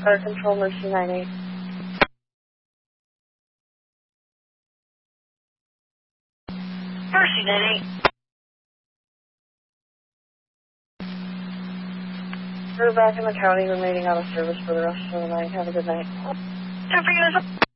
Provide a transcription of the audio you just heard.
Fire Control, Mercy 98. Mercy 98. We're back in the county, remaining out of service for the rest of the night. Have a good night. Don't forget us.